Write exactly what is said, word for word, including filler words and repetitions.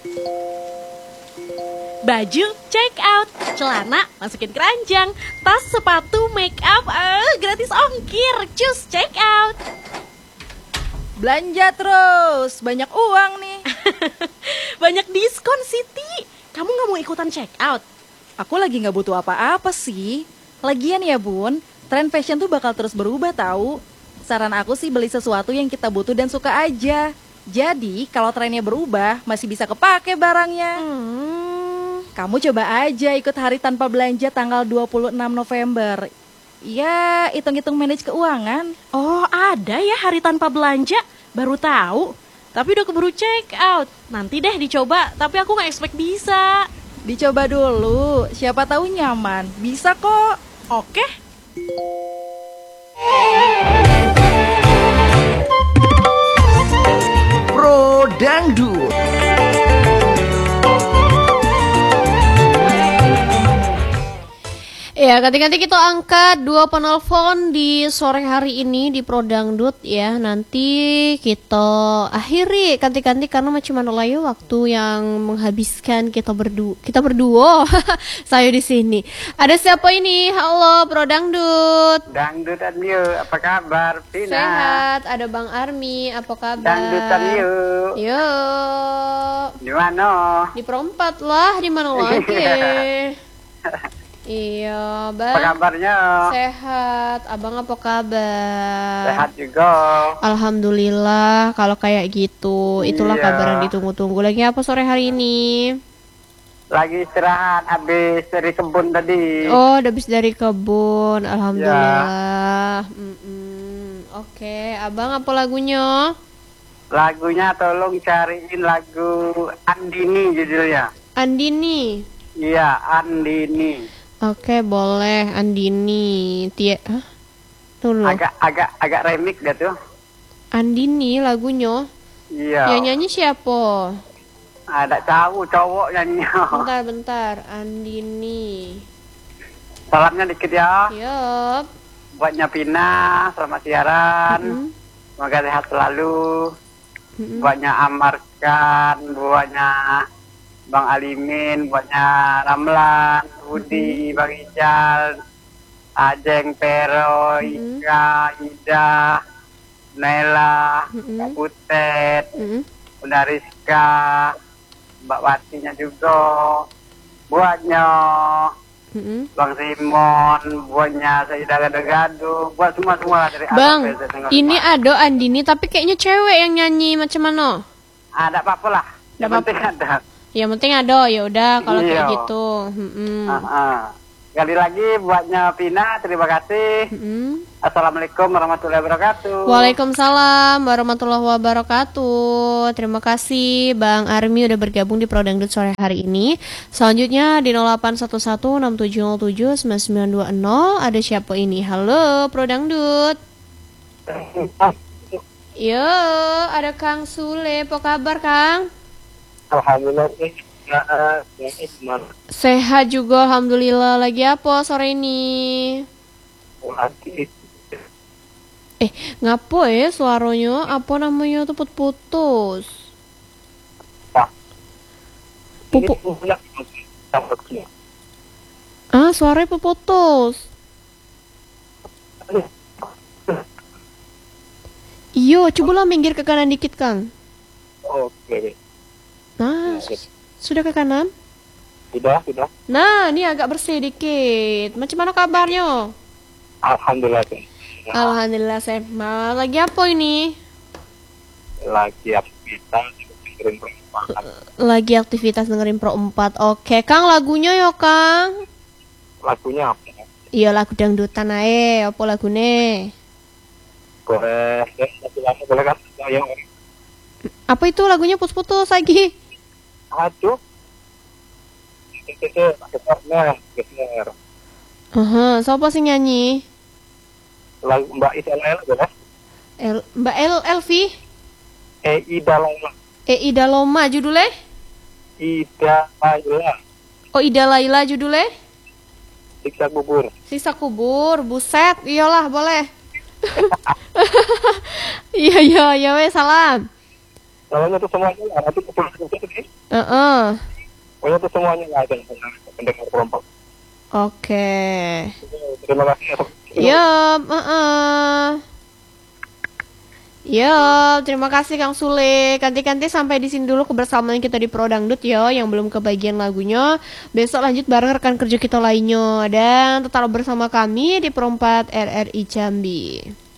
Baju check out, celana masukin keranjang, tas, sepatu, make up, eh, gratis ongkir, cus check out. Belanja terus, banyak uang nih. Banyak diskon Siti. Kamu gak mau ikutan check out? Aku lagi gak butuh apa-apa sih. Lagian ya bun, tren fashion tuh bakal terus berubah tahu. Saran aku sih beli sesuatu yang kita butuh dan suka aja. Jadi kalau trennya berubah, masih bisa kepake barangnya. Hmm. Kamu coba aja ikut hari tanpa belanja tanggal dua puluh enam November. Ya, hitung-hitung manage keuangan. Oh, ada ya hari tanpa belanja? Baru tahu. Tapi udah keburu check out. Nanti deh dicoba, tapi aku gak expect bisa. Dicoba dulu, siapa tahu nyaman. Bisa kok. Oke. Pro Dangdut. Ya, ganti-ganti kita angkat dua penelpon di sore hari ini di Pro Dangdut ya. Nanti kita akhiri ganti-ganti karena macam mana lagi waktu yang menghabiskan kita berdua. Kita berdua. Saya di sini. Ada siapa ini? Halo Pro Dangdut. Dangdutan yuk, apa kabar? Pina. Sehat. Ada Bang Army, apa kabar? Dangdutan yuk. Yuk. Di mana? Di Perempat lah, di mana lagi? Iya, Bang. Apa kabarnya? Sehat. Abang apa kabar? Sehat juga. Alhamdulillah. Kalau kayak gitu, itulah Iya. kabar yang ditunggu-tunggu. Lagi apa sore hari ini? Lagi istirahat habis dari kebun tadi. Oh, udah habis dari kebun. Alhamdulillah. Mm-mm. Oke, abang apa lagunya? Lagunya tolong cariin lagu Andini judulnya. Andini. Iya, Andini. Oke, boleh. Andini. Tia. Hah? Tunggu. Agak agak agak remix dia tuh. Andini lagunya. Iya. Yang nyanyi siapa? Ada tahu cowok nyanyinya. Bentar, bentar. Andini. Salamnya dikit ya. Yup. Buatnya Pina, selamat siaran. Mm-mm. Semoga sehat selalu. Mm-mm. Buatnya Amarkan, buatnya Bang Alimin, buatnya Ramlan, Budi, Bang Ijal, Ajeng, Pero, Mm-mm. Ika, Ida, Nela, Mm-mm. Kak Butet, Mm-mm. Bunda Rizka, Mbak Watinya juga, buatnya Mm-mm. Bang Simon, buatnya Sayyidah Gado-Gado, buat semua-semua dari A Bang, sampai Z dengan ini Pak. ada Andini tapi kayaknya cewek yang nyanyi macam mana? Ada apa-apa lah, yang Nggak penting ada. Yang penting ada, ya udah kalau kayak Iya. gitu. Mm-mm. Ah, ah. Sekali lagi buatnya Pina, terima kasih. Mm-mm. Assalamualaikum warahmatullahi wabarakatuh. Waalaikumsalam warahmatullahi wabarakatuh. Terima kasih Bang Army udah bergabung di Pro Dangdut sore hari ini. Selanjutnya di nol delapan satu satu enam tujuh nol tujuh sembilan sembilan dua nol. Ada siapa ini? Halo Pro Dangdut. Yo, ada Kang Sule. Apa kabar Kang? Alhamdulillah. Ya, ya, gimana? Sehat juga alhamdulillah. Lagi apa sore ini? Lagi Eh, ngapo ya suaranya? Apa namanya tuh putus-putus? Pak. Pupu. punya Ah, suaranya putus. Iyo, cobalah minggir ke kanan dikit, Kang. Oke. Nah, s- sudah ke kanan? Sudah, sudah. Nah, ini agak bersih dikit. Macam mana kabarnya? Alhamdulillah. Alhamdulillah sehat. Lagi apa ini? Lagi aktivitas dengerin perempuan. Lagi aktivitas dengerin Pro empat. Oke, Kang lagunya yo, Kang. Lagunya apa? Iya, lagu dangdutan ae. Apa lagune? Boleh, ya, satu lagu boleh kan? Yang Apa itu lagunya putus-putus lagi? aduh. Itu geser, geser. Aha, siapa sih nyanyi? Lagu Mbak Ida Laila boleh? El, Mbak El Elvi? Eh, Ida Laila. Eh, Ida Loma judulnya? Ida Laila. Oh, Ida Laila judulnya? Siksa bubur. Sisa kubur, buset, iyalah boleh. Iya iya iya weh salam. Namanya tuh semuanya lah, nanti keputusan itu sih. Heeh. Pokoknya tuh semuanya lah ada pendengar perompak. Oke. Terima kasih ya. Yup, heeh. Yup, terima kasih Kang Sule. Ganti-ganti sampai di sini dulu kebersamaan kita di Pro Dangdut yo, yang belum kebagian lagunya. Besok lanjut bareng rekan kerja kita lainnya, dan tetap bersama kami di Perempat R R I Jambi.